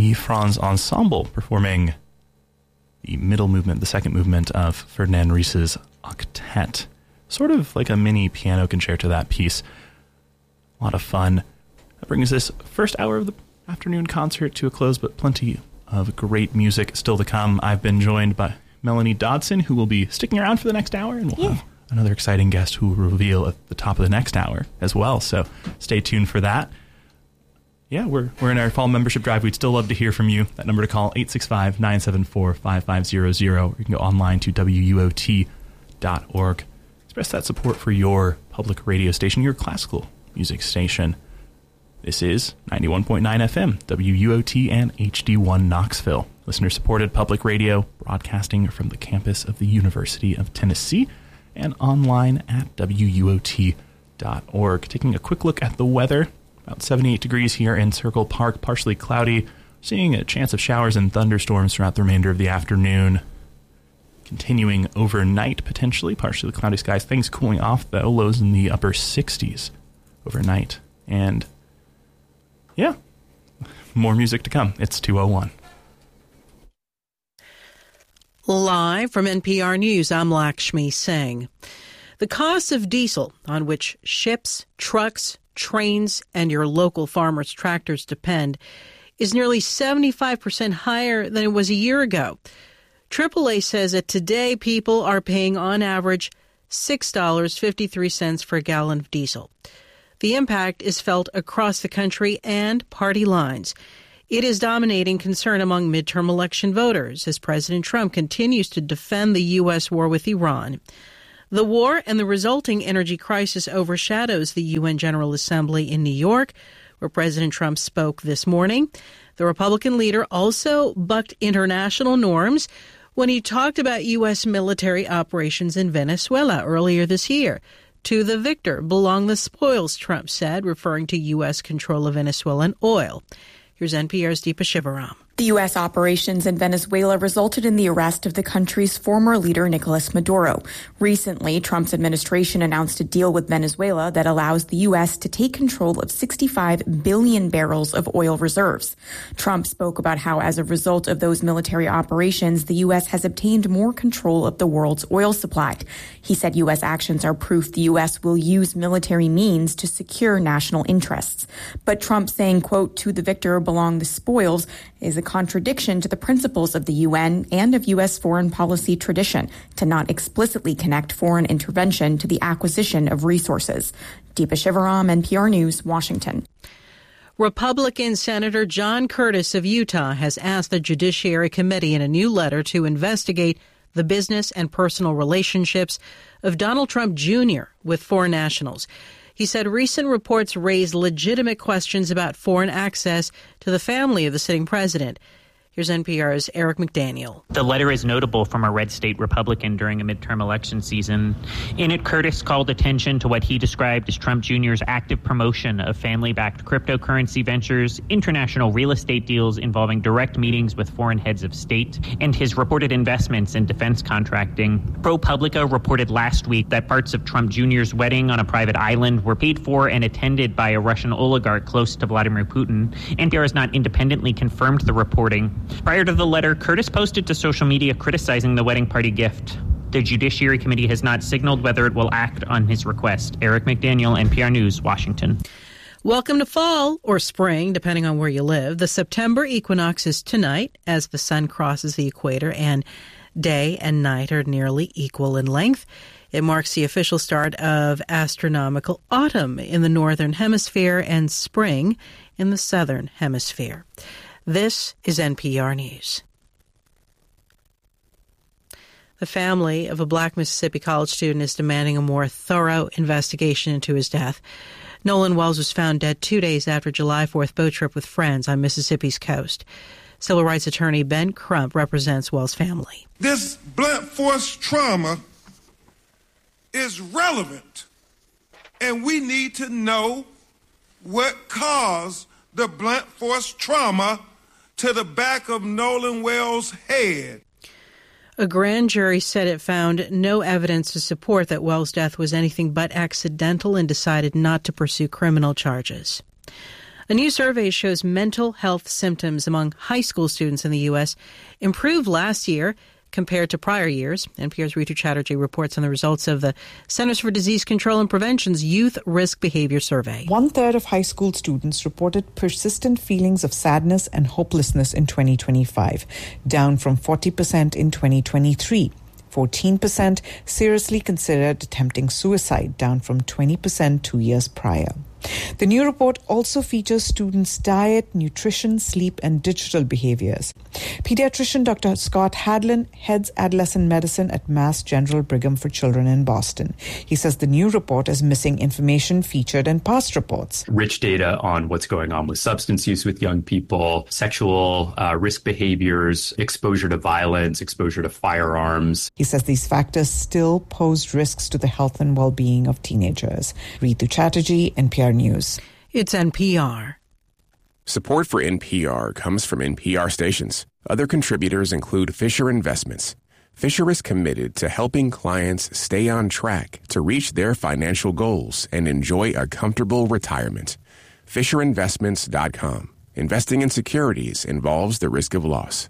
the Franz Ensemble performing the middle movement, the second movement of Ferdinand Ries's octet. Sort of like a mini piano concerto, that piece. A lot of fun. That brings this first hour of the afternoon concert to a close, but plenty of great music still to come. I've been joined by Melanie Dodson, who will be sticking around for the next hour, and we'll have another exciting guest who will reveal at the top of the next hour as well, so stay tuned for that. Yeah, we're in our fall membership drive. We'd still love to hear from you. That number to call, 865-974-5500, or you can go online to wuot.org. Express that support for your public radio station, your classical music station. This is 91.9 FM, WUOT and HD1 Knoxville. Listener-supported public radio, broadcasting from the campus of the University of Tennessee and online at wuot.org. Taking a quick look at the weather, about 78 degrees here in Circle Park, partially cloudy. Seeing a chance of showers and thunderstorms throughout the remainder of the afternoon. Continuing overnight, potentially, partially cloudy skies. Things cooling off, though. Lows in the upper 60s overnight. And, yeah, more music to come. It's 2:01. Live from NPR News, I'm Lakshmi Singh. The cost of diesel, on which ships, trucks, trains, and your local farmers' tractors depend, is nearly 75% higher than it was a year ago. AAA says that today people are paying on average $6.53 for a gallon of diesel. The impact is felt across the country and party lines. It is dominating concern among midterm election voters as President Trump continues to defend the U.S. war with Iran. The war and the resulting energy crisis overshadows the UN General Assembly in New York, where President Trump spoke this morning. The Republican leader also bucked international norms when he talked about U.S. military operations in Venezuela earlier this year. To the victor belong the spoils, Trump said, referring to U.S. control of Venezuelan oil. Here's NPR's Deepa Shivaram. The U.S. operations in Venezuela resulted in the arrest of the country's former leader, Nicolas Maduro. Recently, Trump's administration announced a deal with Venezuela that allows the U.S. to take control of 65 billion barrels of oil reserves. Trump spoke about how, as a result of those military operations, the U.S. has obtained more control of the world's oil supply. He said U.S. actions are proof the U.S. will use military means to secure national interests. But Trump saying, quote, "to the victor belong the spoils," is a contradiction to the principles of the UN and of U.S. foreign policy tradition to not explicitly connect foreign intervention to the acquisition of resources. Deepa Shivaram, NPR News, Washington. Republican Senator John Curtis of Utah has asked the Judiciary Committee in a new letter to investigate the business and personal relationships of Donald Trump Jr. with foreign nationals. He said recent reports raise legitimate questions about foreign access to the family of the sitting president. Here's NPR's Eric McDaniel. The letter is notable from a red state Republican during a midterm election season. In it, Curtis called attention to what he described as Trump Jr.'s active promotion of family-backed cryptocurrency ventures, international real estate deals involving direct meetings with foreign heads of state, and his reported investments in defense contracting. ProPublica reported last week that parts of Trump Jr.'s wedding on a private island were paid for and attended by a Russian oligarch close to Vladimir Putin. NPR has not independently confirmed the reporting. Prior to the letter, Curtis posted to social media criticizing the wedding party gift. The Judiciary Committee has not signaled whether it will act on his request. Eric McDaniel, NPR News, Washington. Welcome to fall, or spring, depending on where you live. The September equinox is tonight as the sun crosses the equator and day and night are nearly equal in length. It marks the official start of astronomical autumn in the northern hemisphere and spring in the southern hemisphere. This is NPR News. The family of a black Mississippi college student is demanding a more thorough investigation into his death. Nolan Wells was found dead 2 days after a July 4th boat trip with friends on Mississippi's coast. Civil rights attorney Ben Crump represents Wells' family. This blunt force trauma is relevant, and we need to know what caused the blunt force trauma to the back of Nolan Wells' head. A grand jury said it found no evidence to support that Wells' death was anything but accidental and decided not to pursue criminal charges. A new survey shows mental health symptoms among high school students in the U.S. improved last year compared to prior years. NPR's Ritu Chatterjee reports on the results of the Centers for Disease Control and Prevention's Youth Risk Behavior Survey. 1/3 of high school students reported persistent feelings of sadness and hopelessness in 2025, down from 40% in 2023. 14% seriously considered attempting suicide, down from 20% 2 years prior. The new report also features students' diet, nutrition, sleep, and digital behaviors. Pediatrician Dr. Scott Hadlin heads adolescent medicine at Mass General Brigham for Children in Boston. He says the new report is missing information featured in past reports. Rich data on what's going on with substance use with young people, sexual risk behaviors, exposure to violence, exposure to firearms. He says these factors still pose risks to the health and well-being of teenagers. Ritu Chatterjee, NPR News. It's NPR. Support for NPR comes from NPR stations. Other contributors include Fisher Investments. Fisher is committed to helping clients stay on track to reach their financial goals and enjoy a comfortable retirement. FisherInvestments.com. Investing in securities involves the risk of loss.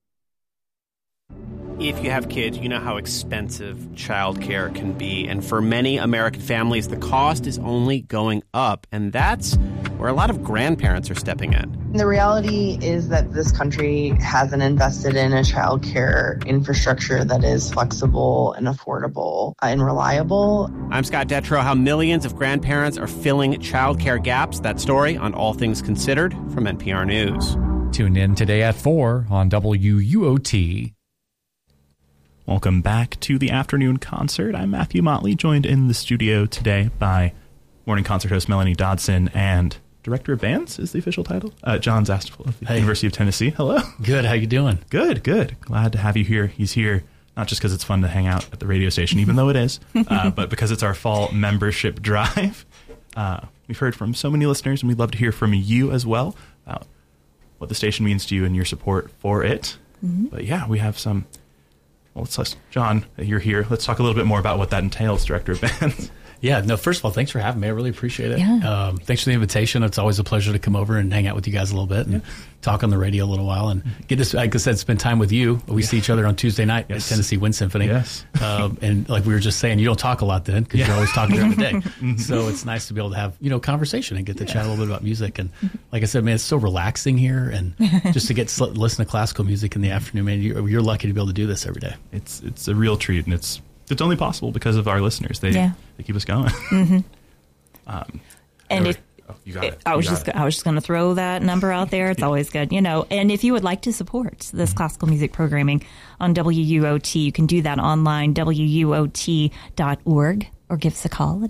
If you have kids, you know how expensive childcare can be. And for many American families, the cost is only going up. And that's where a lot of grandparents are stepping in. The reality is that this country hasn't invested in a childcare infrastructure that is flexible and affordable and reliable. I'm Scott Detrow. How millions of grandparents are filling childcare gaps. That story on All Things Considered from NPR News. Tune in today at 4 on WUOT. Welcome back to the afternoon concert. I'm Matthew Motley, joined in the studio today by morning concert host Melanie Dodson and director of bands is the official title, John Zastful of the University of Tennessee. Hello. Good. How you doing? Good. Glad to have you here. He's here not just because it's fun to hang out at the radio station, even though it is, but because it's our fall membership drive. We've heard from so many listeners, and we'd love to hear from you as well about what the station means to you and your support for it. Mm-hmm. But yeah, we have some... Well, John, you're here. Let's talk a little bit more about what that entails, director of bands. Yeah, no, first of all, thanks for having me. I really appreciate it. Yeah. Thanks for the invitation. It's always a pleasure to come over and hang out with you guys a little bit and talk on the radio a little while and get to, like I said, spend time with you. We see each other on Tuesday night at Tennessee Wind Symphony. Yes. And like we were just saying, you don't talk a lot then because you're always talking during the day. So it's nice to be able to have, conversation and get to chat a little bit about music. And like I said, man, it's so relaxing here. And just to get listen to classical music in the afternoon, man, you're lucky to be able to do this every day. It's a real treat, and it's only possible because of our listeners. They keep us going. Mm-hmm. And if you got it. I was just going to throw that number out there. It's always good, And if you would like to support this classical music programming on WUOT, you can do that online, WUOT.org, or give us a call at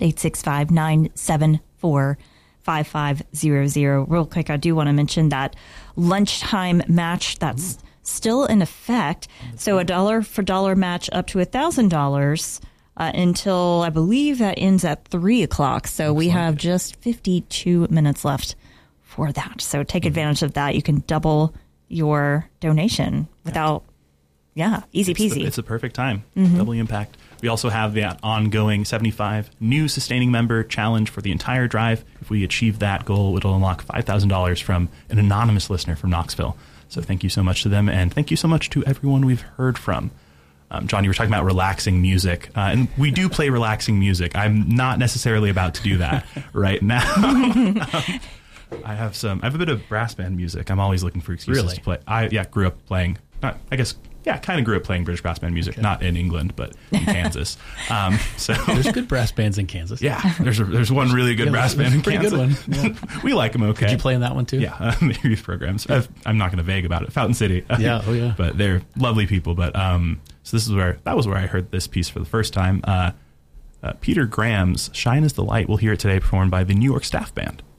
865-974-5500. Real quick, I do want to mention that lunchtime match that's still in effect. So a dollar for dollar match up to $1,000 until I believe that ends at 3:00. So we have just 52 minutes left for that. So take advantage of that. You can double your donation without, easy peasy. It's a perfect time. Doubling impact. We also have the ongoing 75 new sustaining member challenge for the entire drive. If we achieve that goal, it'll unlock $5,000 from an anonymous listener from Knoxville. So thank you so much to them, and thank you so much to everyone we've heard from. John, you were talking about relaxing music, and we do play relaxing music. I'm not necessarily about to do that right now. I have a bit of brass band music. I'm always looking for excuses to play. I grew up playing, kind of grew up playing British brass band music, not in England, but in Kansas. So there's good brass bands in Kansas. Yeah, there's one really good brass band in Kansas. Pretty good one. We like them okay. Did you play in that one too? Yeah, the youth programs. I'm not going to vague about it. Fountain City. Yeah. But they're lovely people. But so that was where I heard this piece for the first time. Peter Graham's "Shine as the Light." We'll hear it today, performed by the New York Staff Band.